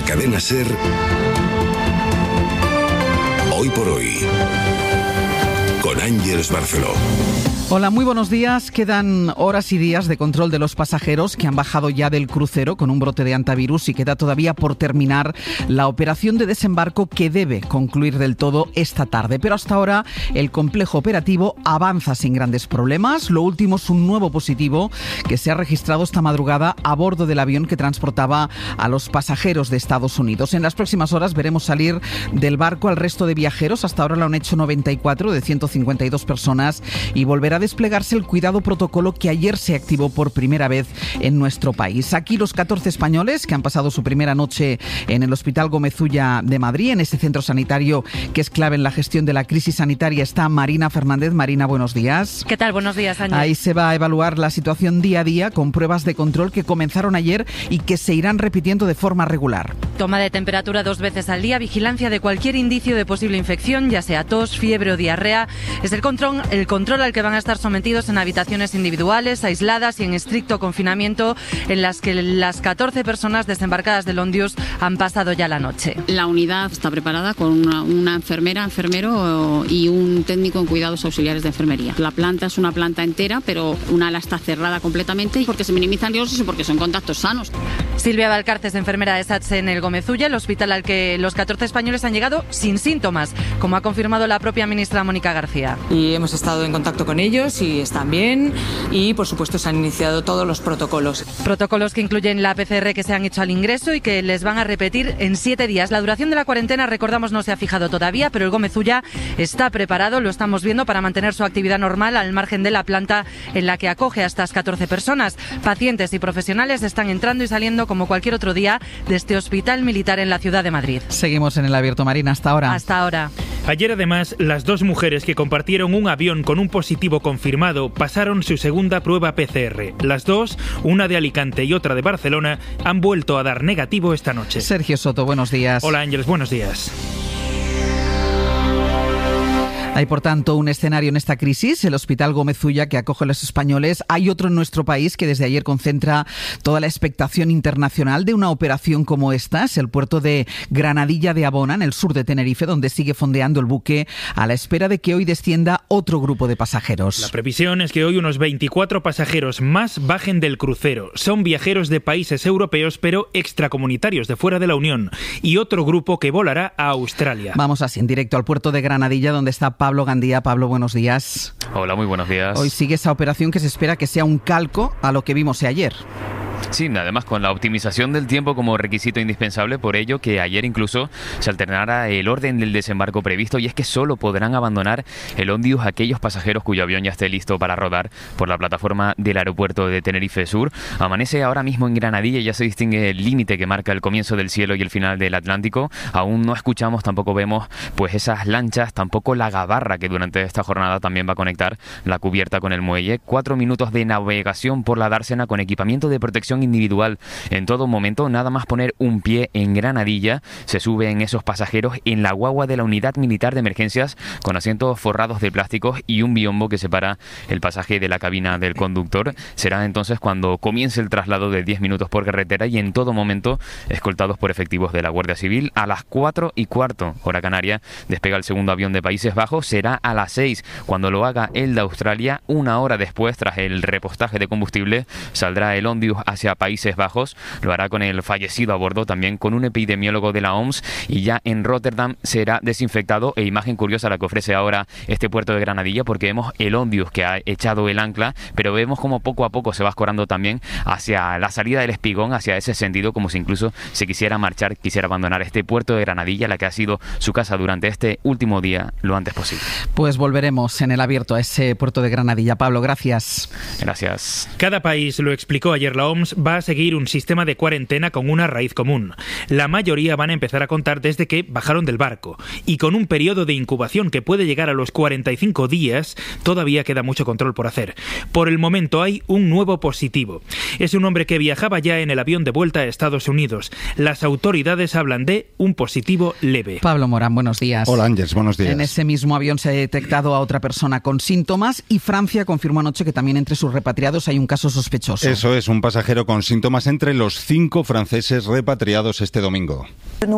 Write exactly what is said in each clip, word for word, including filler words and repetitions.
cadena SER, Hoy por Hoy, con Ángeles Barceló. Hola, muy buenos días. Quedan horas y días de control de los pasajeros que han bajado ya del crucero con un brote de hantavirus y queda todavía por terminar la operación de desembarco que debe concluir del todo esta tarde. Pero hasta ahora el complejo operativo avanza sin grandes problemas. Lo último es un nuevo positivo que se ha registrado esta madrugada a bordo del avión que transportaba a los pasajeros de Estados Unidos. En las próximas horas veremos salir del barco al resto de viajeros. Hasta ahora lo han hecho noventa y cuatro de ciento cincuenta y dos personas y volverá a desplegarse el cuidado protocolo que ayer se activó por primera vez en nuestro país. Aquí los catorce españoles que han pasado su primera noche en el Hospital Gómez Ulla de Madrid, en ese centro sanitario que es clave en la gestión de la crisis sanitaria, está Marina Fernández. Marina, buenos días. ¿Qué tal? Buenos días, Ángel. Ahí se va a evaluar la situación día a día con pruebas de control que comenzaron ayer y que se irán repitiendo de forma regular. Toma de temperatura dos veces al día, vigilancia de cualquier indicio de posible infección, ya sea tos, fiebre o diarrea. Es el control, el control al que van a estar sometidos en habitaciones individuales, aisladas y en estricto confinamiento, en las que las catorce personas desembarcadas del Ondius han pasado ya la noche. La unidad está preparada con una, una enfermera, enfermero y un técnico en cuidados auxiliares de enfermería. La planta es una planta entera, pero una ala está cerrada completamente porque se minimizan riesgos y porque son contactos sanos. Silvia Valcarces, enfermera de SATSE en el Gómez Ulla, el hospital al que los catorce españoles han llegado sin síntomas, como ha confirmado la propia ministra Mónica García. Y hemos estado en contacto con ellos y están bien y, por supuesto, se han iniciado todos los protocolos. Protocolos que incluyen la P C R que se han hecho al ingreso y que les van a repetir en siete días. La duración de la cuarentena, recordamos, no se ha fijado todavía, pero el Gómez Ulla está preparado, lo estamos viendo, para mantener su actividad normal al margen de la planta en la que acoge a estas catorce personas. Pacientes y profesionales están entrando y saliendo como cualquier otro día de este hospital militar en la ciudad de Madrid. Seguimos en el abierto, Marina, hasta ahora. Hasta ahora. Ayer, además, las dos mujeres que compartieron un avión con un positivo confirmado pasaron su segunda prueba P C R. Las dos, una de Alicante y otra de Barcelona, han vuelto a dar negativo esta noche. Sergio Soto, buenos días. Hola, Ángeles, buenos días. Hay, por tanto, un escenario en esta crisis, el Hospital Gómez Ulla, que acoge a los españoles. Hay otro en nuestro país que desde ayer concentra toda la expectación internacional de una operación como esta. Es el puerto de Granadilla de Abona, en el sur de Tenerife, donde sigue fondeando el buque a la espera de que hoy descienda otro grupo de pasajeros. La previsión es que hoy unos veinticuatro pasajeros más bajen del crucero. Son viajeros de países europeos, pero extracomunitarios de fuera de la Unión. Y otro grupo que volará a Australia. Vamos así en directo al puerto de Granadilla, donde está Pablo Gandía. Pablo, buenos días. Hola, muy buenos días. Hoy sigue esa operación que se espera que sea un calco a lo que vimos ayer. Sí, además con la optimización del tiempo como requisito indispensable, por ello que ayer incluso se alternara el orden del desembarco previsto, y es que solo podrán abandonar el Ondius aquellos pasajeros cuyo avión ya esté listo para rodar por la plataforma del aeropuerto de Tenerife Sur. Amanece ahora mismo en Granadilla y ya se distingue el límite que marca el comienzo del cielo y el final del Atlántico. Aún no escuchamos, tampoco vemos pues esas lanchas, tampoco la gabarra que durante esta jornada también va a conectar la cubierta con el muelle. Cuatro minutos de navegación por la dársena con equipamiento de protección individual en todo momento. Nada más poner un pie en Granadilla, se suben esos pasajeros en la guagua de la Unidad Militar de Emergencias con asientos forrados de plásticos y un biombo que separa el pasaje de la cabina del conductor. Será entonces cuando comience el traslado de diez minutos por carretera y en todo momento escoltados por efectivos de la Guardia Civil. A las cuatro y cuarto, hora canaria, despega el segundo avión de Países Bajos. Será a las seis cuando lo haga el de Australia. Una hora después, tras el repostaje de combustible, saldrá el Ondius hacia Países Bajos. Lo hará con el fallecido a bordo, también con un epidemiólogo de la O M S, y ya en Rotterdam será desinfectado. E imagen curiosa la que ofrece ahora este puerto de Granadilla, porque vemos el Ondius que ha echado el ancla, pero vemos como poco a poco se va escorando también hacia la salida del Espigón, hacia ese sentido, como si incluso se quisiera marchar, quisiera abandonar este puerto de Granadilla, la que ha sido su casa durante este último día, lo antes posible. Pues volveremos en el abierto a ese puerto de Granadilla. Pablo, gracias. Gracias. Cada país, lo explicó ayer la O M S, va a seguir un sistema de cuarentena con una raíz común. La mayoría van a empezar a contar desde que bajaron del barco, y con un periodo de incubación que puede llegar a los cuarenta y cinco días, todavía queda mucho control por hacer. Por el momento hay un nuevo positivo. Es un hombre que viajaba ya en el avión de vuelta a Estados Unidos. Las autoridades hablan de un positivo leve. Pablo Morán, buenos días. Hola, Ángeles, buenos días. En ese mismo avión se ha detectado a otra persona con síntomas y Francia confirmó anoche que también entre sus repatriados hay un caso sospechoso. Eso es, un pasajero pasajero con síntomas entre los cinco franceses repatriados este domingo.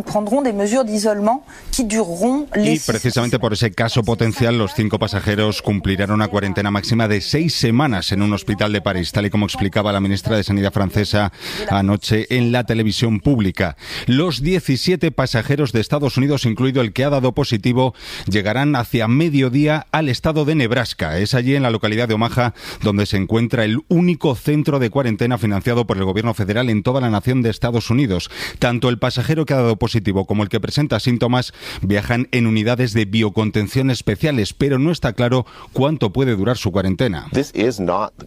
Y precisamente por ese caso potencial, los cinco pasajeros cumplirán una cuarentena máxima de seis semanas en un hospital de París, tal y como explicaba la ministra de Sanidad francesa anoche en la televisión pública. Los diecisiete pasajeros de Estados Unidos, incluido el que ha dado positivo, llegarán hacia mediodía al estado de Nebraska. Es allí, en la localidad de Omaha, donde se encuentra el único centro de cuarentena financiado por el gobierno federal en toda la nación de Estados Unidos. Tanto el pasajero que ha dado positivo como el que presenta síntomas viajan en unidades de biocontención especiales, pero no está claro cuánto puede durar su cuarentena. Esto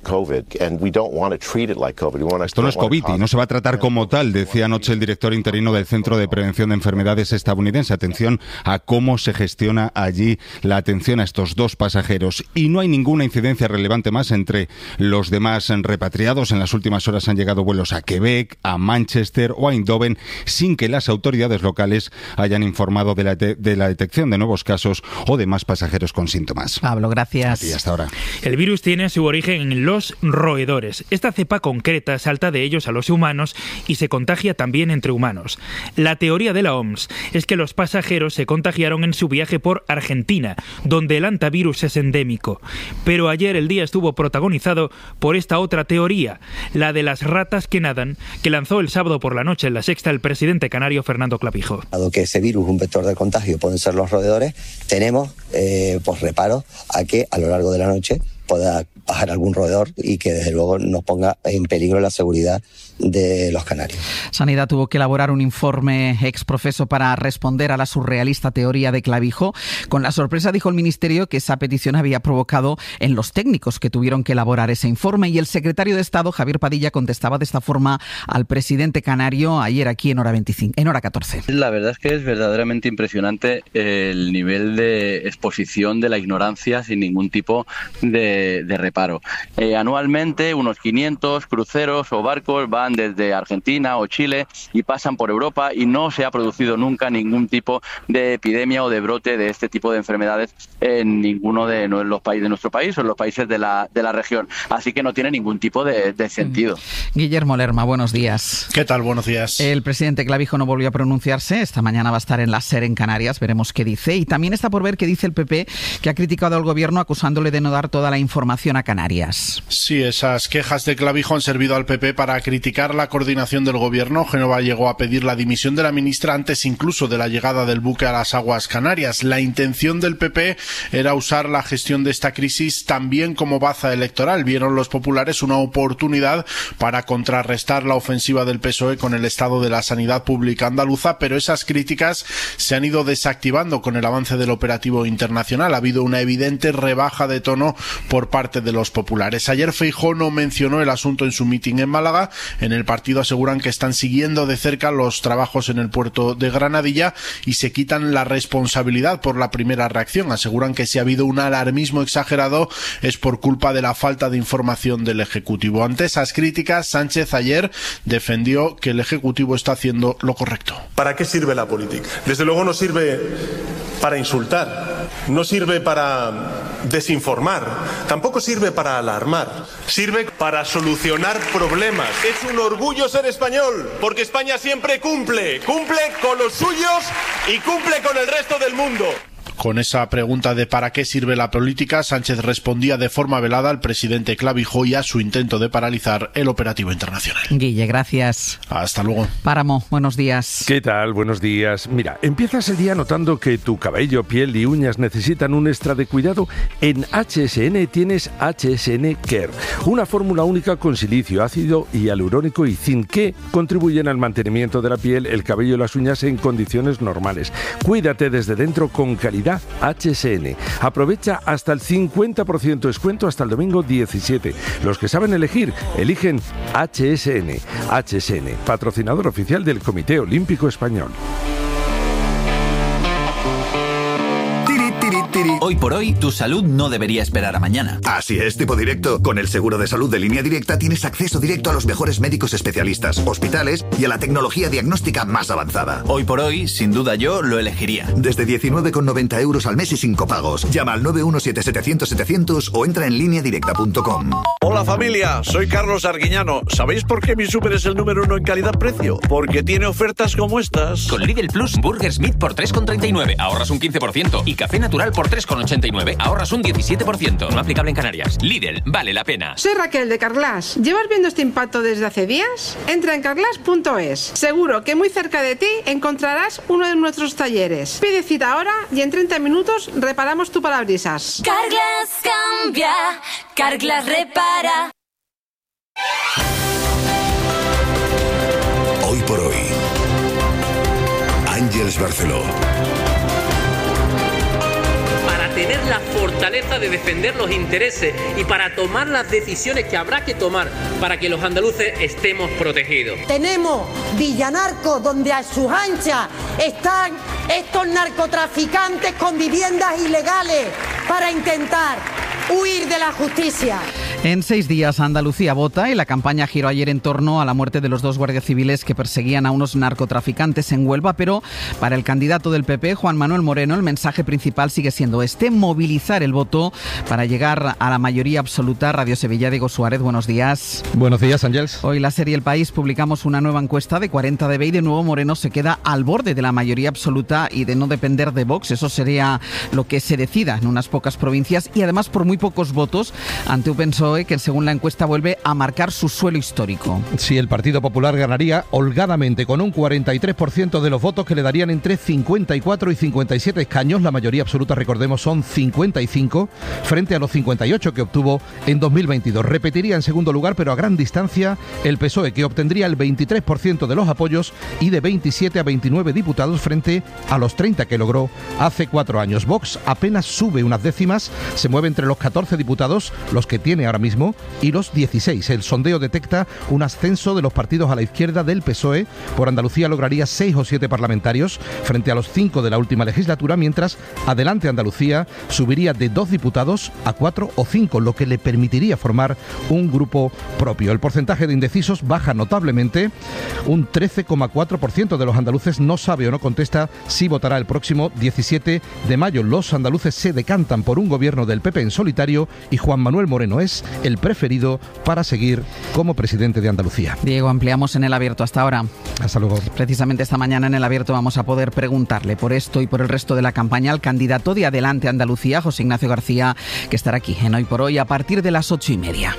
no es COVID y no se va a tratar como tal, decía anoche el director interino del Centro de Prevención de Enfermedades estadounidense. Atención a cómo se gestiona allí la atención a estos dos pasajeros. Y no hay ninguna incidencia relevante más entre los demás repatriados. En las últimas horas han llegado vuelos a Quebec, a Manchester o a Eindhoven, sin que las autoridades locales hayan informado de la, de, de la detección de nuevos casos o de más pasajeros con síntomas. Pablo, gracias. A ti, hasta ahora. El virus tiene su origen en los roedores. Esta cepa concreta salta de ellos a los humanos y se contagia también entre humanos. La teoría de la O M S es que los pasajeros se contagiaron en su viaje por Argentina, donde el hantavirus es endémico. Pero ayer el día estuvo protagonizado por esta otra teoría, la de las ratas que nadan, que lanzó el sábado por la noche en La Sexta el presidente canario Fernando Clavijo. Dado que ese virus, un vector de contagio, pueden ser los roedores, tenemos eh, pues reparos a que a lo largo de la noche pueda bajar algún roedor y que desde luego nos ponga en peligro la seguridad de los canarios. Sanidad tuvo que elaborar un informe exprofeso para responder a la surrealista teoría de Clavijo. Con la sorpresa, dijo el Ministerio, que esa petición había provocado en los técnicos que tuvieron que elaborar ese informe, y el secretario de Estado, Javier Padilla, contestaba de esta forma al presidente canario ayer aquí en Hora veinticinco, en Hora catorce. La verdad es que es verdaderamente impresionante el nivel de exposición de la ignorancia sin ningún tipo de, de reparo. Eh, anualmente unos quinientos cruceros o barcos van desde Argentina o Chile y pasan por Europa, y no se ha producido nunca ningún tipo de epidemia o de brote de este tipo de enfermedades en ninguno de los países de nuestro país o en los países de la, de la región. Así que no tiene ningún tipo de, de sentido. Guillermo Lerma, buenos días. ¿Qué tal? Buenos días. El presidente Clavijo no volvió a pronunciarse. Esta mañana va a estar en la SER en Canarias. Veremos qué dice. Y también está por ver qué dice el P P, que ha criticado al gobierno acusándole de no dar toda la información a Canarias. Sí, esas quejas de Clavijo han servido al P P para criticar la coordinación del gobierno. Génova llegó a pedir la dimisión de la ministra antes incluso de la llegada del buque a las aguas canarias. La intención del P P era usar la gestión de esta crisis también como baza electoral. Vieron los populares una oportunidad para contrarrestar la ofensiva del P S O E con el estado de la sanidad pública andaluza, pero esas críticas se han ido desactivando con el avance del operativo internacional. Ha habido una evidente rebaja de tono por parte de los populares. Ayer Feijóo no mencionó el asunto en su mitin en Málaga. En el partido aseguran que están siguiendo de cerca los trabajos en el puerto de Granadilla y se quitan la responsabilidad por la primera reacción. Aseguran que si ha habido un alarmismo exagerado es por culpa de la falta de información del Ejecutivo. Ante esas críticas, Sánchez ayer defendió que el Ejecutivo está haciendo lo correcto. ¿Para qué sirve la política? Desde luego no sirve para insultar, no sirve para desinformar, tampoco sirve para alarmar, sirve para solucionar problemas. Es un orgullo ser español, porque España siempre cumple, cumple con los suyos y cumple con el resto del mundo. Con esa pregunta de ¿para qué sirve la política?, Sánchez respondía de forma velada al presidente Clavijo y a su intento de paralizar el operativo internacional. Guille, gracias. Hasta luego. Páramo, buenos días. ¿Qué tal? Buenos días. Mira, empiezas el día notando que tu cabello, piel y uñas necesitan un extra de cuidado. En H S N tienes H S N Care, una fórmula única con silicio, ácido hialurónico y zinc que contribuyen al mantenimiento de la piel, el cabello y las uñas en condiciones normales. Cuídate desde dentro con calidad. H S N. Aprovecha hasta el cincuenta por ciento descuento hasta el domingo diecisiete. Los que saben elegir, eligen H S N. H S N, patrocinador oficial del Comité Olímpico Español. Tiri, tiri, tiri. tiri. Hoy por hoy, tu salud no debería esperar a mañana. Así es, tipo directo. Con el seguro de salud de Línea Directa tienes acceso directo a los mejores médicos especialistas, hospitales y a la tecnología diagnóstica más avanzada. Hoy por hoy, sin duda yo lo elegiría. Desde diecinueve con noventa euros al mes y sin copagos. Llama al nueve uno siete setecientos setecientos o entra en línea directa punto com. Hola familia, soy Carlos Arguiñano. ¿Sabéis por qué mi súper es el número uno en calidad-precio? Porque tiene ofertas como estas. Con Lidl Plus, Burger Smith por tres con treinta y nueve, ahorras un quince por ciento. Y Café Natural por tres con ochenta y nueve, ahorras un diecisiete por ciento. No aplicable en Canarias. Lidl, vale la pena. Soy Raquel de Carglass. ¿Llevas viendo este impacto desde hace días? Entra en carglass punto es. Seguro que muy cerca de ti encontrarás uno de nuestros talleres. Pide cita ahora y en treinta minutos reparamos tu parabrisas. Carglass cambia, Carglass repara. Hoy por hoy, Ángeles Barceló. Para tener la fortaleza de defender los intereses y para tomar las decisiones que habrá que tomar para que los andaluces estemos protegidos. Tenemos Villanarco, donde a sus anchas están estos narcotraficantes con viviendas ilegales para intentar huir de la justicia. En seis días Andalucía vota y la campaña giró ayer en torno a la muerte de los dos guardias civiles que perseguían a unos narcotraficantes en Huelva, pero para el candidato del P P, Juan Manuel Moreno, el mensaje principal sigue siendo este: movilizar el voto para llegar a la mayoría absoluta. Radio Sevilla, Diego Suárez, buenos días. Buenos días, Ángeles. Hoy la serie El País publicamos una nueva encuesta de cuarenta de B y de nuevo Moreno se queda al borde de la mayoría absoluta y de no depender de Vox. Eso sería lo que se decida en unas pocas provincias y además por muy pocos votos ante un P S O E que según la encuesta vuelve a marcar su suelo histórico. Sí, el Partido Popular ganaría holgadamente con un cuarenta y tres por ciento de los votos que le darían entre cincuenta y cuatro y cincuenta y siete escaños. La mayoría absoluta, recordemos, son cincuenta y cinco frente a los cincuenta y ocho que obtuvo en dos mil veintidós. Repetiría en segundo lugar, pero a gran distancia, el P S O E, que obtendría el veintitrés por ciento de los apoyos y de veintisiete a veintinueve diputados frente a los treinta que logró hace cuatro años. Vox apenas sube unas décimas, se mueve entre los catorce diputados, los que tiene ahora mismo, y los dieciséis. El sondeo detecta un ascenso de los partidos a la izquierda del P S O E. Por Andalucía lograría seis o siete parlamentarios frente a los cinco de la última legislatura, mientras Adelante Andalucía subiría de dos diputados a cuatro o cinco, lo que le permitiría formar un grupo propio. El porcentaje de indecisos baja notablemente. Un trece coma cuatro por ciento de los andaluces no sabe o no contesta si votará el próximo diecisiete de mayo. Los andaluces se decantan por un gobierno del P P en solitario y Juan Manuel Moreno es el preferido para seguir como presidente de Andalucía. Diego, ampliamos en El Abierto. Hasta ahora. Hasta luego. Precisamente esta mañana en El Abierto vamos a poder preguntarle por esto y por el resto de la campaña al candidato de Adelante Andalucía, José Ignacio García, que estará aquí en Hoy por Hoy a partir de las ocho y media.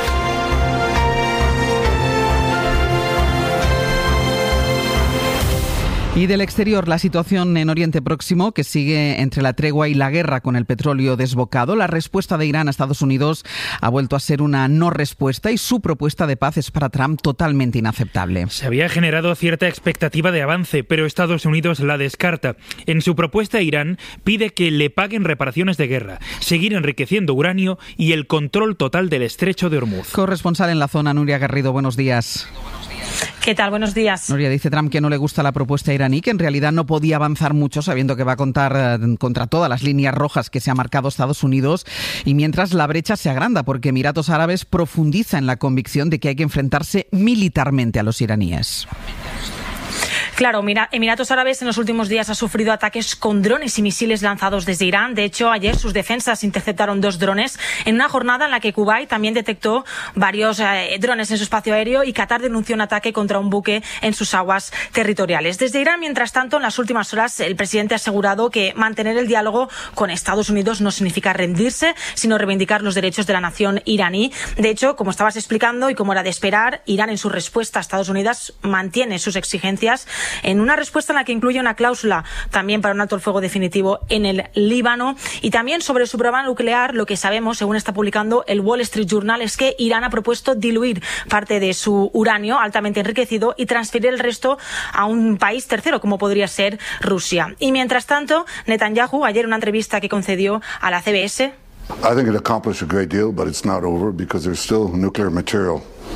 Y del exterior, la situación en Oriente Próximo, que sigue entre la tregua y la guerra con el petróleo desbocado. La respuesta de Irán a Estados Unidos ha vuelto a ser una no respuesta y su propuesta de paz es para Trump totalmente inaceptable. Se había generado cierta expectativa de avance, pero Estados Unidos la descarta. En su propuesta, Irán pide que le paguen reparaciones de guerra, seguir enriqueciendo uranio y el control total del estrecho de Hormuz. Corresponsal en la zona, Nuria Garrido, buenos días. ¿Qué tal? Buenos días. Nuria, dice Trump que no le gusta la propuesta iraní, que en realidad no podía avanzar mucho sabiendo que va a contar eh, contra todas las líneas rojas que se ha marcado Estados Unidos, y mientras la brecha se agranda porque Emiratos Árabes profundiza en la convicción de que hay que enfrentarse militarmente a los iraníes. Claro, mira, Emiratos Árabes en los últimos días ha sufrido ataques con drones y misiles lanzados desde Irán. De hecho, ayer sus defensas interceptaron dos drones en una jornada en la que Kuwait también detectó varios eh, drones en su espacio aéreo y Qatar denunció un ataque contra un buque en sus aguas territoriales. Desde Irán, mientras tanto, en las últimas horas el presidente ha asegurado que mantener el diálogo con Estados Unidos no significa rendirse, sino reivindicar los derechos de la nación iraní. De hecho, como estabas explicando y como era de esperar, Irán en su respuesta a Estados Unidos mantiene sus exigencias en una respuesta en la que incluye una cláusula también para un alto el fuego definitivo en el Líbano. Y también sobre su programa nuclear, lo que sabemos, según está publicando el Wall Street Journal, es que Irán ha propuesto diluir parte de su uranio altamente enriquecido y transferir el resto a un país tercero, como podría ser Rusia. Y mientras tanto, Netanyahu, ayer en una entrevista que concedió a la C B S, I think it accomplished a great deal, but it's not over because there's still nuclear material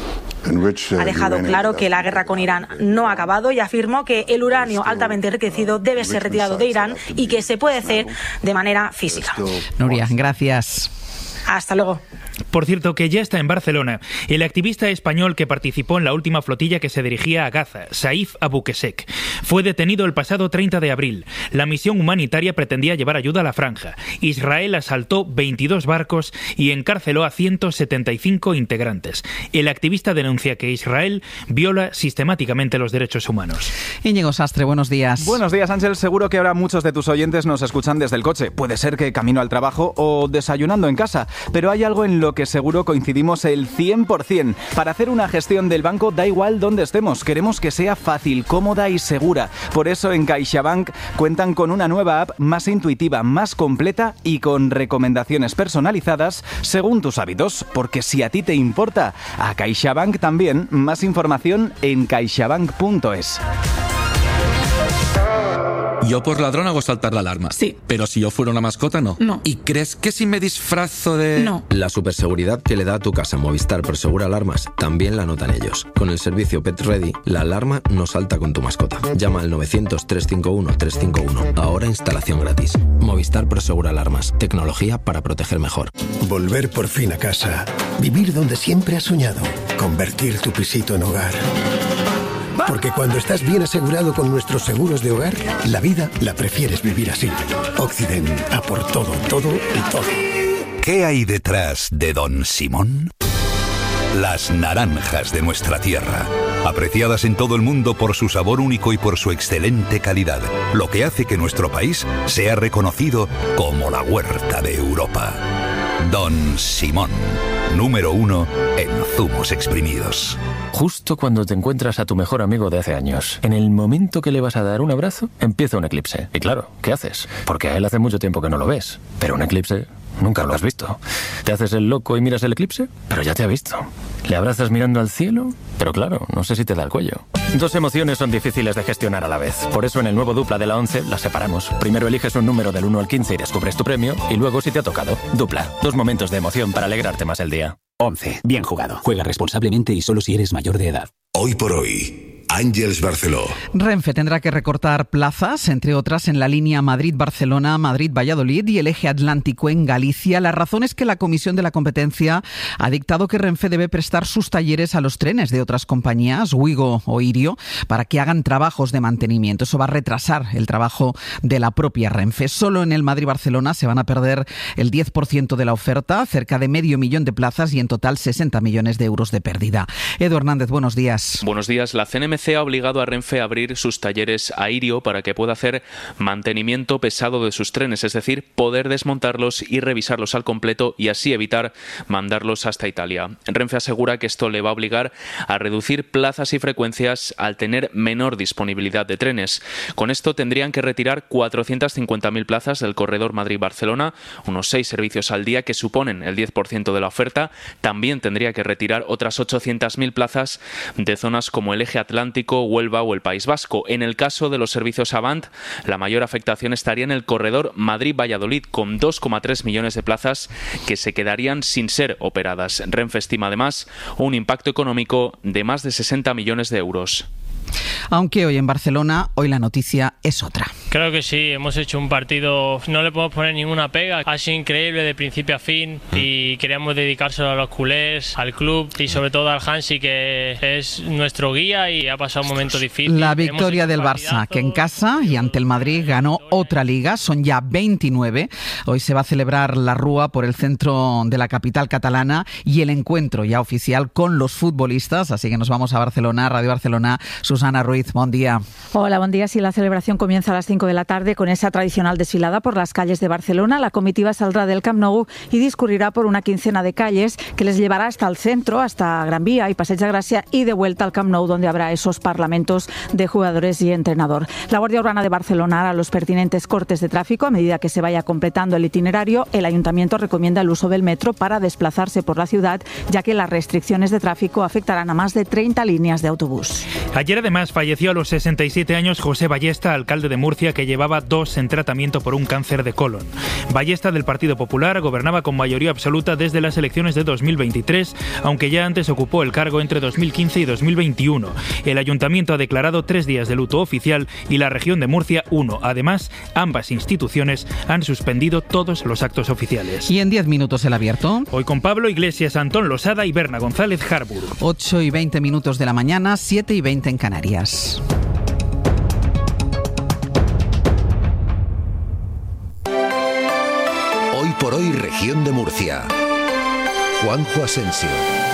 Ha dejado claro que la guerra con Irán no ha acabado y afirmó que el uranio altamente enriquecido debe ser retirado de Irán y que se puede hacer de manera física. Nuria, gracias. Hasta luego. Por cierto, que ya está en Barcelona el activista español que participó en la última flotilla que se dirigía a Gaza, Saif Abouquesek. Fue detenido el pasado treinta de abril. La misión humanitaria pretendía llevar ayuda a la franja. Israel asaltó veintidós barcos y encarceló a ciento setenta y cinco integrantes. El activista denuncia que Israel viola sistemáticamente los derechos humanos. Íñigo Sastre, buenos días. Buenos días, Ángel. Seguro que ahora muchos de tus oyentes nos escuchan desde el coche. Puede ser que camino al trabajo o desayunando en casa. Pero hay algo en lo que seguro coincidimos el cien por ciento. Para hacer una gestión del banco da igual dónde estemos. Queremos que sea fácil, cómoda y segura. Por eso en CaixaBank cuentan con una nueva app más intuitiva, más completa y con recomendaciones personalizadas según tus hábitos. Porque si a ti te importa, a CaixaBank también. Más información en caixabank punto es. Yo por ladrón hago saltar la alarma. Sí. Pero si yo fuera una mascota, no. No. ¿Y crees que si me disfrazo de...? No. La superseguridad que le da a tu casa Movistar Prosegura Alarmas también la notan ellos. Con el servicio Pet Ready, la alarma no salta con tu mascota. Llama al novecientos, trescientos cincuenta y uno, trescientos cincuenta y uno. Ahora instalación gratis. Movistar Prosegura Alarmas. Tecnología para proteger mejor. Volver por fin a casa. Vivir donde siempre has soñado. Convertir tu pisito en hogar. Porque cuando estás bien asegurado con nuestros seguros de hogar, la vida la prefieres vivir así. Occident, a por todo, todo y todo. ¿Qué hay detrás de Don Simón? Las naranjas de nuestra tierra, apreciadas en todo el mundo por su sabor único y por su excelente calidad, lo que hace que nuestro país sea reconocido como la huerta de Europa. Don Simón, número uno en zumos exprimidos. Justo cuando te encuentras a tu mejor amigo de hace años, en el momento que le vas a dar un abrazo, empieza un eclipse. Y claro, ¿qué haces? Porque a él hace mucho tiempo que no lo ves. Pero un eclipse nunca lo has visto. ¿Te haces el loco y miras el eclipse? Pero ya te ha visto. ¿Le abrazas mirando al cielo? Pero claro, no sé si te da el cuello. Dos emociones son difíciles de gestionar a la vez. Por eso en el nuevo Dupla de la once las separamos. Primero eliges un número del uno al quince y descubres tu premio. Y luego si te ha tocado. Dupla. Dos momentos de emoción para alegrarte más el día. once. Bien jugado. Juega responsablemente y solo si eres mayor de edad. Hoy por hoy, Ángels Barceló. Renfe tendrá que recortar plazas, entre otras en la línea Madrid-Barcelona, Madrid-Valladolid y el eje atlántico en Galicia. La razón es que la Comisión de la Competencia ha dictado que Renfe debe prestar sus talleres a los trenes de otras compañías, Wigo o Irio, para que hagan trabajos de mantenimiento. Eso va a retrasar el trabajo de la propia Renfe. Solo en el Madrid-Barcelona se van a perder el diez por ciento de la oferta, cerca de medio millón de plazas y en total sesenta millones de euros de pérdida. Edu Hernández, buenos días. Buenos días. La C N M C ha obligado a Renfe a abrir sus talleres a Irio para que pueda hacer mantenimiento pesado de sus trenes, es decir, poder desmontarlos y revisarlos al completo y así evitar mandarlos hasta Italia. Renfe asegura que esto le va a obligar a reducir plazas y frecuencias al tener menor disponibilidad de trenes. Con esto tendrían que retirar cuatrocientas cincuenta mil plazas del corredor Madrid-Barcelona, unos seis servicios al día que suponen el diez por ciento de la oferta. También tendría que retirar otras ochocientas mil plazas de zonas como el eje atlántico, Huelva o el País Vasco. En el caso de los servicios Avant, la mayor afectación estaría en el corredor Madrid-Valladolid, con dos coma tres millones de plazas que se quedarían sin ser operadas. Renfe estima además un impacto económico de más de sesenta millones de euros. Aunque hoy en Barcelona, hoy la noticia es otra. Creo que sí, hemos hecho un partido, no le podemos poner ninguna pega, ha sido increíble de principio a fin y queríamos dedicárselo a los culés, al club y sobre todo al Hansi, que es nuestro guía y ha pasado un momento difícil. La victoria del Barça, que en casa y ante el Madrid ganó otra liga, son ya veintinueve. Hoy se va a celebrar la Rúa por el centro de la capital catalana y el encuentro ya oficial con los futbolistas, así que nos vamos a Barcelona, Radio Barcelona. Susana Ruiz, buen día. Hola, buen día. Sí, la celebración comienza a las cinco de la tarde con esa tradicional desfilada por las calles de Barcelona. La comitiva saldrá del Camp Nou y discurrirá por una quincena de calles que les llevará hasta el centro, hasta Gran Vía y Passeig de Gràcia y de vuelta al Camp Nou, donde habrá esos parlamentos de jugadores y entrenador. La Guardia Urbana de Barcelona hará los pertinentes cortes de tráfico a medida que se vaya completando el itinerario. El Ayuntamiento recomienda el uso del metro para desplazarse por la ciudad, ya que las restricciones de tráfico afectarán a más de treinta líneas de autobús. Ayer además falleció a los sesenta y siete años José Ballesta, alcalde de Murcia, que llevaba dos en tratamiento por un cáncer de colon. Ballesta, del Partido Popular, gobernaba con mayoría absoluta desde las elecciones de dos mil veintitrés, aunque ya antes ocupó el cargo entre dos mil quince y dos mil veintiuno. El ayuntamiento ha declarado tres días de luto oficial y la región de Murcia uno. Además, ambas instituciones han suspendido todos los actos oficiales. Y en diez minutos el abierto. Hoy con Pablo Iglesias, Antón Losada y Berna González Harbour. ocho y veinte minutos de la mañana, siete y veinte en Canarias. Hoy por hoy, región de Murcia. Juanjo Asensio.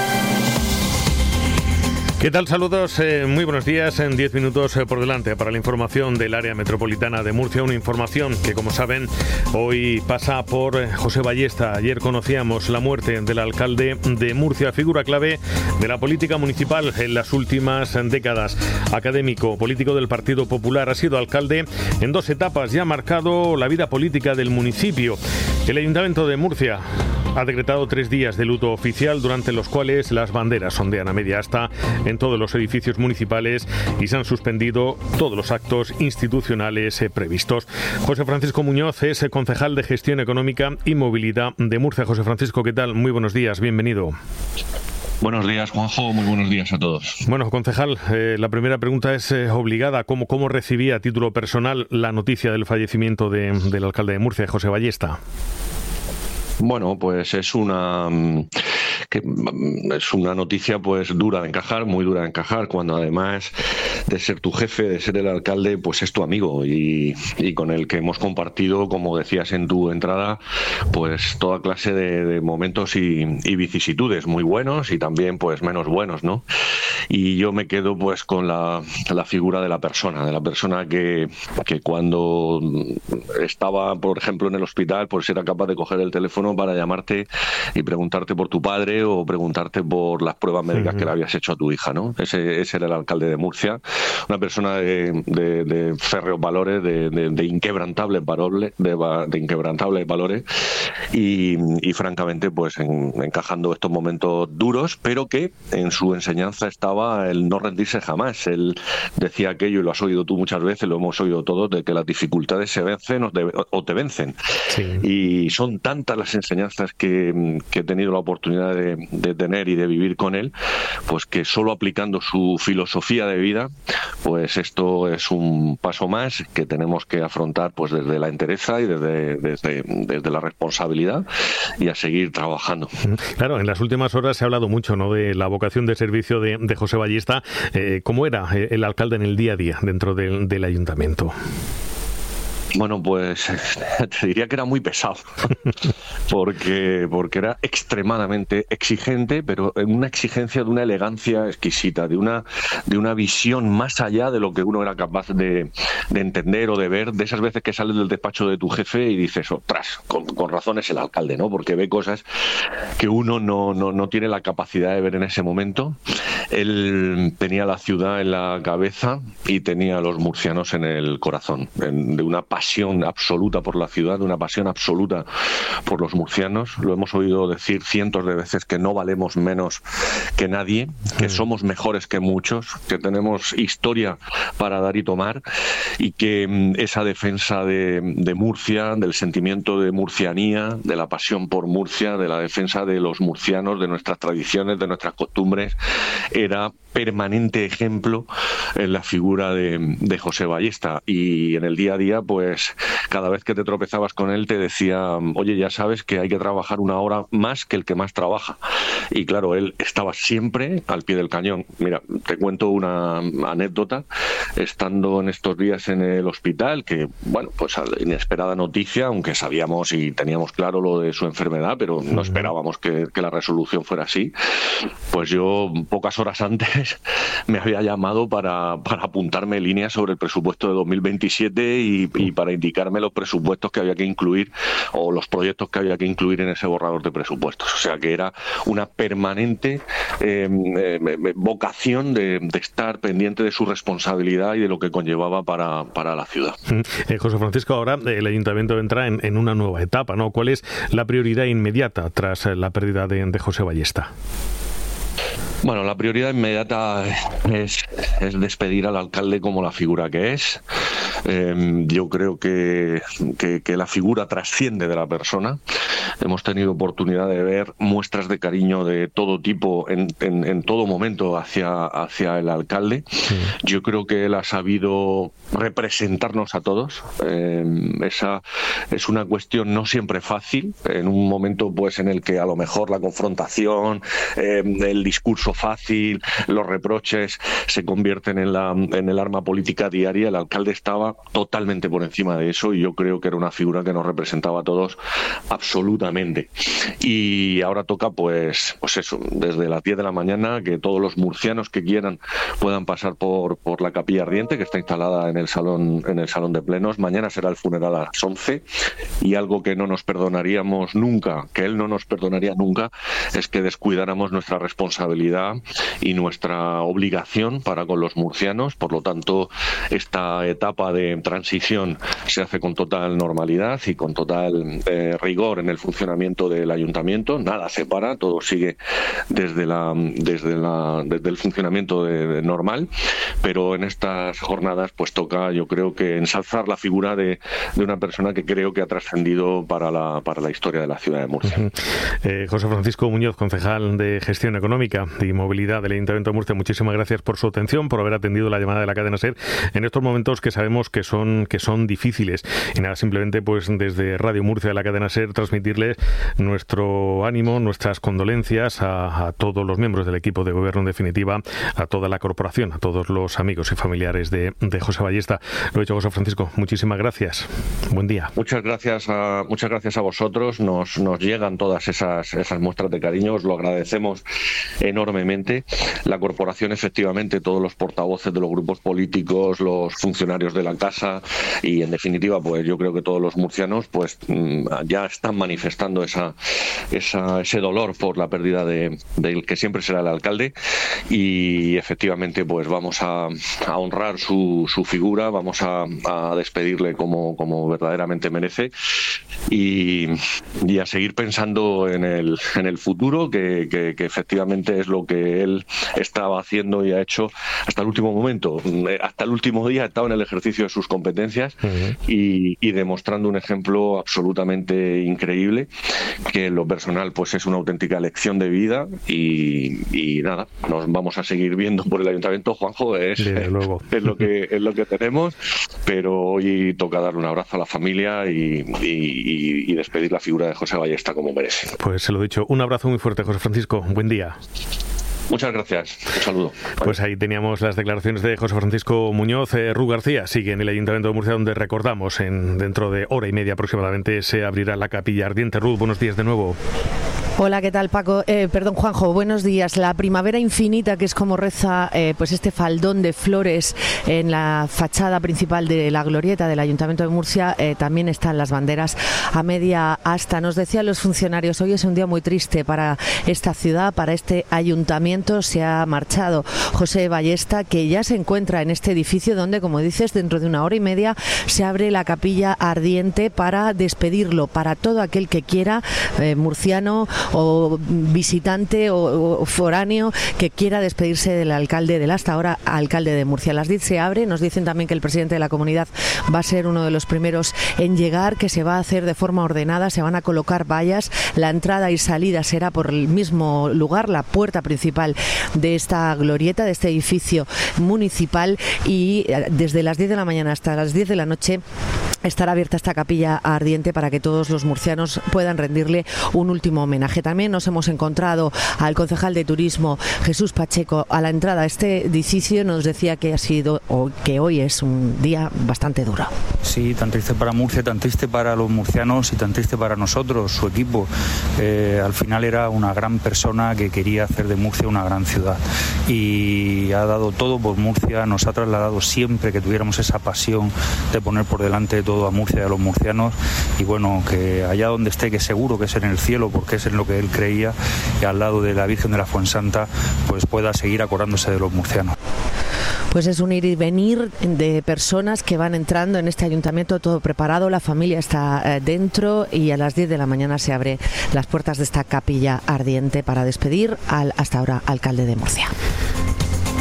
¿Qué tal? Saludos, eh, muy buenos días. En diez minutos eh, por delante para la información del área metropolitana de Murcia. Una información que, como saben, hoy pasa por eh, José Ballesta. Ayer conocíamos la muerte del alcalde de Murcia, figura clave de la política municipal en las últimas décadas. Académico, político del Partido Popular, ha sido alcalde en dos etapas y ha marcado la vida política del municipio. El Ayuntamiento de Murcia ha decretado tres días de luto oficial, durante los cuales las banderas ondean a media asta en todos los edificios municipales y se han suspendido todos los actos institucionales eh, previstos. José Francisco Muñoz es concejal de Gestión Económica y Movilidad de Murcia. José Francisco, ¿qué tal? Muy buenos días, bienvenido. Buenos días, Juanjo. Muy buenos días a todos. Bueno, concejal, eh, la primera pregunta es eh, obligada. ¿Cómo, ¿Cómo recibía a título personal la noticia del fallecimiento de, del alcalde de Murcia, José Ballesta? Bueno, pues es una que es una noticia pues dura de encajar, muy dura de encajar, cuando además de ser tu jefe, de ser el alcalde, pues es tu amigo y, y con el que hemos compartido, como decías en tu entrada, pues toda clase de, de momentos y, y vicisitudes, muy buenos y también pues menos buenos, ¿no? Y yo me quedo pues con la, la figura de la persona, de la persona que, que cuando estaba, por ejemplo, en el hospital, pues era capaz de coger el teléfono para llamarte y preguntarte por tu padre o preguntarte por las pruebas médicas uh-huh. que le habías hecho a tu hija, ¿no? Ese, ese era el alcalde de Murcia, una persona de, de, de férreos valores, de, de, de inquebrantables valores, de, de inquebrantables valores y, y francamente, pues en, encajando estos momentos duros, pero que en su enseñanza estaba el no rendirse jamás. Él decía aquello, y lo has oído tú muchas veces, lo hemos oído todos, de que las dificultades se vencen o te, o te vencen. Sí. Y son tantas las enseñanzas que, que he tenido la oportunidad de, de tener y de vivir con él, pues que solo aplicando su filosofía de vida, pues esto es un paso más que tenemos que afrontar pues desde la entereza y desde, desde, desde la responsabilidad y a seguir trabajando. Claro, en las últimas horas se ha hablado mucho, ¿no?, de la vocación de servicio de, de José Ballesta. Eh, ¿Cómo era el alcalde en el día a día dentro del, del ayuntamiento? Bueno, pues te diría que era muy pesado, porque, porque era extremadamente exigente, pero en una exigencia de una elegancia exquisita, de una, de una visión más allá de lo que uno era capaz de, de entender o de ver, de esas veces que sales del despacho de tu jefe y dices, ostras, con, con razón es el alcalde, ¿no? Porque ve cosas que uno no, no, no tiene la capacidad de ver en ese momento. Él tenía la ciudad en la cabeza y tenía a los murcianos en el corazón, en, de una pasión absoluta por la ciudad, de una pasión absoluta por los murcianos. Lo hemos oído decir cientos de veces que no valemos menos que nadie, que somos mejores que muchos, que tenemos historia para dar y tomar y que esa defensa de, de Murcia, del sentimiento de murcianía, de la pasión por Murcia, de la defensa de los murcianos, de nuestras tradiciones, de nuestras costumbres, era permanente ejemplo en la figura de, de José Ballesta. Y en el día a día, pues cada vez que te tropezabas con él te decía, oye, ya sabes que hay que trabajar una hora más que el que más trabaja. Y claro, él estaba siempre al pie del cañón. Mira, te cuento una anécdota. Estando en estos días en el hospital, que bueno, pues inesperada noticia, aunque sabíamos y teníamos claro lo de su enfermedad, pero no esperábamos que, que la resolución fuera así, pues yo pocas horas antes me había llamado para, para apuntarme líneas sobre el presupuesto de dos mil veintisiete y, y para indicarme los presupuestos que había que incluir o los proyectos que había que incluir en ese borrador de presupuestos. O sea que era una permanente eh, eh, vocación de, de estar pendiente de su responsabilidad y de lo que conllevaba para, para la ciudad. Eh, José Francisco, ahora el ayuntamiento entra en, en una nueva etapa, ¿no? ¿Cuál es la prioridad inmediata tras la pérdida de, de José Ballesta? Bueno, la prioridad inmediata es, es despedir al alcalde como la figura que es, Eh, yo creo que, que, que la figura trasciende de la persona. Hemos tenido oportunidad de ver muestras de cariño de todo tipo en, en, en todo momento hacia, hacia el alcalde. Sí. Yo creo que él ha sabido representarnos a todos. Eh, esa es una cuestión no siempre fácil, en un momento pues en el que a lo mejor la confrontación, eh, el discurso fácil, los reproches se convierten en, la, en el arma política diaria. El alcalde estaba totalmente por encima de eso y yo creo que era una figura que nos representaba a todos absolutamente. Y ahora toca pues, pues eso, desde las diez de la mañana, que todos los murcianos que quieran puedan pasar por, por la capilla ardiente que está instalada en el salón, en el salón de plenos. Mañana será el funeral a las once y algo que no nos perdonaríamos nunca, que él no nos perdonaría nunca, es que descuidáramos nuestra responsabilidad y nuestra obligación para con los murcianos. Por lo tanto, esta etapa de transición se hace con total normalidad y con total eh, rigor en el funcionamiento del ayuntamiento. Nada se para, todo sigue desde la desde la desde el funcionamiento de, de normal, pero en estas jornadas pues toca, yo creo que ensalzar la figura de, de una persona que creo que ha trascendido para la para la historia de la ciudad de Murcia. Uh-huh. eh, José Francisco Muñoz, concejal de Gestión Económica y Movilidad del Ayuntamiento de Murcia, muchísimas gracias por su atención, por haber atendido la llamada de la cadena SER en estos momentos que sabemos que son que son difíciles. Y nada, simplemente pues desde Radio Murcia de la cadena SER transmitirles nuestro ánimo, nuestras condolencias a, a todos los miembros del equipo de gobierno, en definitiva, a toda la corporación, a todos los amigos y familiares de, de José Ballesta. Lo he dicho, José Francisco, muchísimas gracias. Buen día. Muchas gracias a, muchas gracias a vosotros. Nos, nos llegan todas esas, esas muestras de cariño, os lo agradecemos enormemente. La corporación, efectivamente, todos los portavoces de los grupos políticos, los funcionarios de la casa y, en definitiva, pues yo creo que todos los murcianos pues ya están manifestando esa, esa ese dolor por la pérdida de del que siempre será el alcalde y, efectivamente, pues vamos a, a honrar su, su figura, vamos a, a despedirle como, como verdaderamente merece y, y a seguir pensando en el, en el futuro, que, que, que efectivamente es lo que él estaba haciendo y ha hecho hasta el último momento. Hasta el último día ha estado en el ejercicio de sus competencias uh-huh. y, y demostrando un ejemplo absolutamente increíble, que en lo personal pues es una auténtica lección de vida y, y nada, nos vamos a seguir viendo por el ayuntamiento, Juanjo, es, luego. es lo que es lo que tenemos, pero hoy toca darle un abrazo a la familia y, y, y despedir la figura de José Ballesta como merece. Pues se lo he dicho, un abrazo muy fuerte, José Francisco, buen día. Muchas gracias. Un saludo. Pues ahí teníamos las declaraciones de José Francisco Muñoz. Eh, Ru García sigue en el Ayuntamiento de Murcia, donde recordamos, en dentro de hora y media aproximadamente se abrirá la capilla ardiente. Ru, buenos días de nuevo. Hola, ¿qué tal, Paco? Eh, perdón, Juanjo, buenos días. La primavera infinita, que es como reza eh, pues este faldón de flores en la fachada principal de la glorieta del Ayuntamiento de Murcia, eh, también están las banderas a media asta. Nos decían los funcionarios, hoy es un día muy triste para esta ciudad, para este ayuntamiento. Se ha marchado José Ballesta, que ya se encuentra en este edificio donde, como dices, dentro de una hora y media se abre la capilla ardiente para despedirlo, para todo aquel que quiera, eh, murciano o visitante o, o foráneo, que quiera despedirse del alcalde, del hasta ahora alcalde de Murcia. A las diez se abre, nos dicen también que el presidente de la comunidad va a ser uno de los primeros en llegar, que se va a hacer de forma ordenada, se van a colocar vallas, la entrada y salida será por el mismo lugar, la puerta principal de esta glorieta, de este edificio municipal, y desde las diez de la mañana hasta las diez de la noche estará abierta esta capilla ardiente para que todos los murcianos puedan rendirle un último homenaje. También nos hemos encontrado al concejal de turismo, Jesús Pacheco, a la entrada a este edificio. Nos decía que ha sido, o que hoy es un día bastante duro. Sí, tan triste para Murcia, tan triste para los murcianos y tan triste para nosotros, su equipo. Eh, al final era una gran persona que quería hacer de Murcia una gran ciudad y ha dado todo por Murcia, nos ha trasladado siempre que tuviéramos esa pasión de poner por delante de todo a Murcia y a los murcianos, y bueno, que allá donde esté, que seguro que es en el cielo, porque es en lo que él creía, y al lado de la Virgen de la Fuensanta, pues pueda seguir acordándose de los murcianos. Pues es un ir y venir de personas que van entrando en este ayuntamiento, todo preparado, la familia está eh, dentro, y a las diez de la mañana se abre las puertas de esta capilla ardiente para despedir al hasta ahora alcalde de Murcia.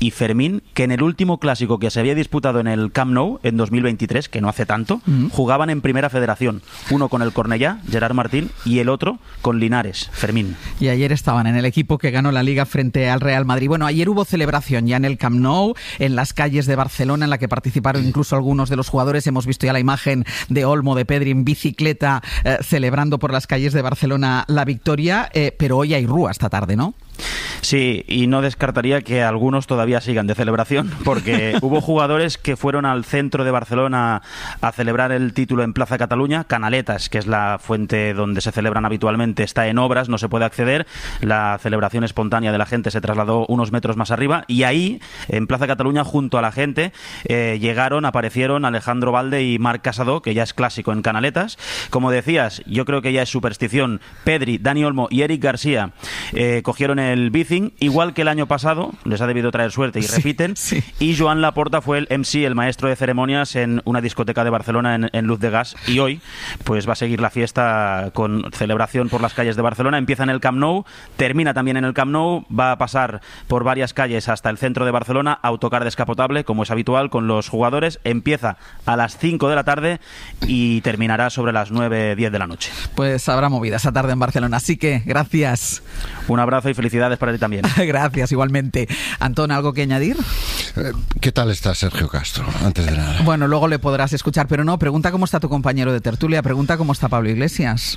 y Fermín, que en el último clásico que se había disputado en el Camp Nou en dos mil veintitrés, que no hace tanto, uh-huh. jugaban en Primera Federación. Uno con el Cornellá, Gerard Martín, y el otro con Linares, Fermín. Y ayer estaban en el equipo que ganó la Liga frente al Real Madrid. Bueno, ayer hubo celebración ya en el Camp Nou, en las calles de Barcelona, en la que participaron incluso algunos de los jugadores. Hemos visto ya la imagen de Olmo, de Pedri en bicicleta, eh, celebrando por las calles de Barcelona la victoria, eh, pero hoy hay rúa esta tarde, ¿no? Sí, y no descartaría que algunos todavía sigan de celebración, porque hubo jugadores que fueron al centro de Barcelona a celebrar el título en Plaza Cataluña. Canaletas, que es la fuente donde se celebran habitualmente, está en obras, no se puede acceder. La celebración espontánea de la gente se trasladó unos metros más arriba, y ahí, en Plaza Cataluña, junto a la gente, eh, llegaron, aparecieron Alejandro Valde y Marc Casado, que ya es clásico en Canaletas. Como decías, yo creo que ya es superstición. Pedri, Dani Olmo y Eric García eh, cogieron el Bicing, igual que el año pasado, les ha debido traer suerte y repiten, sí, sí. Y Joan Laporta fue el M C, el maestro de ceremonias, en una discoteca de Barcelona en, en Luz de Gas, y hoy pues va a seguir la fiesta con celebración por las calles de Barcelona. Empieza en el Camp Nou, termina también en el Camp Nou, va a pasar por varias calles hasta el centro de Barcelona, autocar descapotable, como es habitual con los jugadores. Empieza a las cinco de la tarde y terminará sobre las nueve, diez de la noche. Pues habrá movida esa tarde en Barcelona, así que gracias. Un abrazo y felicidades para ti también. Gracias, igualmente. Antón, ¿algo que añadir? ¿Qué tal está Sergio Castro? Antes de nada. Bueno, luego le podrás escuchar, pero no, pregunta cómo está tu compañero de tertulia, pregunta cómo está Pablo Iglesias.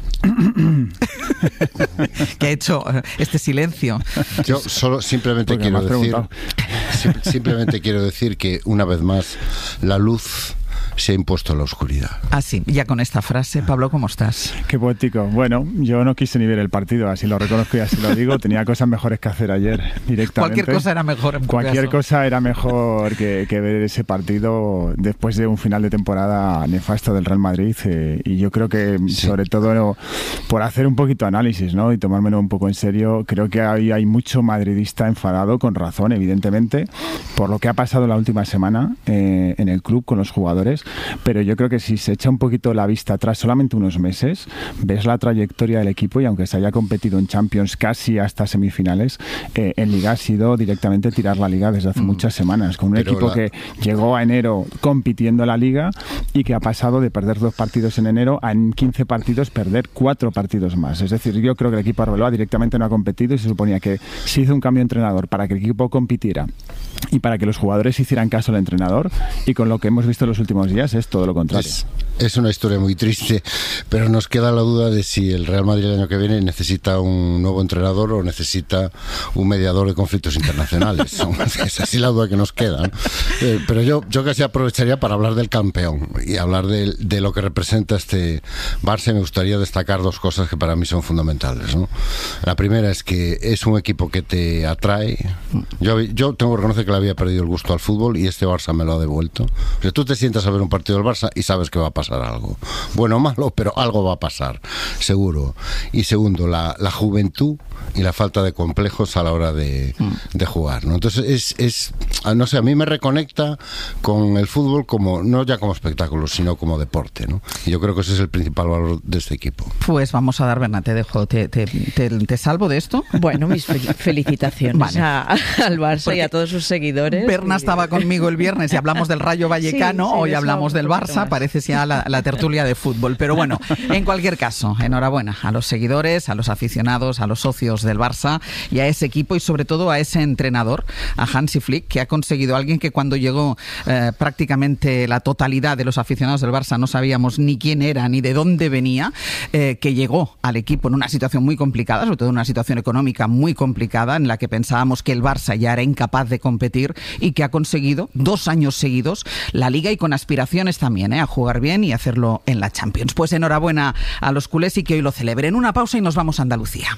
¿Qué ha hecho este silencio? Yo solo simplemente quiero decir, simplemente quiero decir que una vez más la luz se ha impuesto la oscuridad. Ah, sí, ya con esta frase. Pablo, ¿cómo estás? Qué poético. Bueno, yo no quise ni ver el partido, así lo reconozco y así lo digo. Tenía cosas mejores que hacer ayer directamente. Cualquier cosa era mejor. En Cualquier caso. cosa era mejor que, que ver ese partido después de un final de temporada nefasto del Real Madrid. Eh, y yo creo que, sí, sobre todo, por hacer un poquito de análisis, ¿no? Y tomármelo un poco en serio, creo que hay, hay mucho madridista enfadado, con razón, evidentemente, por lo que ha pasado la última semana eh, en el club con los jugadores. Pero yo creo que si se echa un poquito la vista atrás, solamente unos meses, ves la trayectoria del equipo, y aunque se haya competido en Champions casi hasta semifinales, eh, en Liga ha sido directamente tirar la Liga desde hace mm. muchas semanas, con un Pero equipo la... que llegó a enero compitiendo en la Liga y que ha pasado de perder dos partidos en enero a en quince partidos perder cuatro partidos más. Es decir, yo creo que el equipo Arbeloa directamente no ha competido, y se suponía que se hizo un cambio de entrenador para que el equipo compitiera y para que los jugadores hicieran caso al entrenador, y con lo que hemos visto en los últimos días es todo lo contrario. Es, es una historia muy triste, pero nos queda la duda de si el Real Madrid el año que viene necesita un nuevo entrenador o necesita un mediador de conflictos internacionales. Es así la duda que nos queda, ¿no? Eh, pero yo, yo casi aprovecharía para hablar del campeón y hablar de, de lo que representa este Barça. Me gustaría destacar dos cosas que para mí son fundamentales, ¿no? La primera es que es un equipo que te atrae. Yo, yo tengo que reconocer que le había perdido el gusto al fútbol, y este Barça me lo ha devuelto. O sea, tú te sientas a ver un partido del Barça y sabes que va a pasar algo. Bueno o malo, pero algo va a pasar, seguro. Y segundo, la, la juventud y la falta de complejos a la hora de, de jugar, ¿no? Entonces es, es, no sé, a mí me reconecta con el fútbol, como no ya como espectáculo, sino como deporte, ¿no? Y yo creo que ese es el principal valor de este equipo. Pues vamos a dar, Berna, te dejo, te, te, te, te salvo de esto. Bueno, mis felicitaciones vale. a, al Barça Porque y a todos sus seguidores. Berna y... estaba conmigo el viernes y hablamos del Rayo Vallecano, sí, sí, hoy hablamos del Barça, parece ya la, la tertulia de fútbol. Pero bueno, en cualquier caso, enhorabuena a los seguidores, a los aficionados, a los socios del Barça y a ese equipo, y sobre todo a ese entrenador, a Hansi Flick, que ha conseguido, alguien que cuando llegó eh, prácticamente la totalidad de los aficionados del Barça no sabíamos ni quién era ni de dónde venía, eh, que llegó al equipo en una situación muy complicada, sobre todo en una situación económica muy complicada, en la que pensábamos que el Barça ya era incapaz de competir, y que ha conseguido dos años seguidos la Liga, y con aspiraciones también eh, a jugar bien y hacerlo en la Champions. Pues enhorabuena a los culés, y que hoy lo celebren. Una pausa y nos vamos a Andalucía.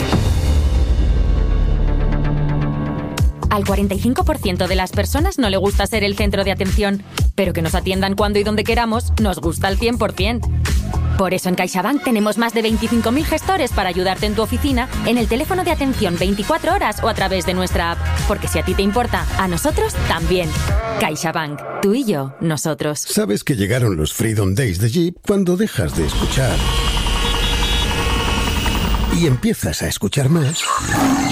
Al cuarenta y cinco por ciento de las personas no le gusta ser el centro de atención, pero que nos atiendan cuando y donde queramos nos gusta al cien por ciento. Por eso en CaixaBank tenemos más de veinticinco mil gestores para ayudarte en tu oficina, en el teléfono de atención veinticuatro horas o a través de nuestra app. Porque si a ti te importa, a nosotros también. CaixaBank, tú y yo, nosotros. Sabes que llegaron los Freedom Days de Jeep cuando dejas de escuchar y empiezas a escuchar más.